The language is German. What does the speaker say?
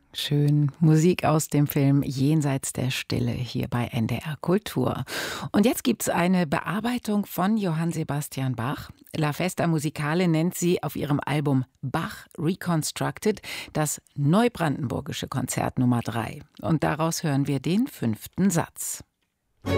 Schön. Musik aus dem Film Jenseits der Stille hier bei NDR Kultur. Und jetzt gibt's eine Bearbeitung von Johann Sebastian Bach. La Festa Musicale nennt sie auf ihrem Album Bach Reconstructed das Neubrandenburgische Konzert Nummer 3. Und daraus hören wir den 5. Satz.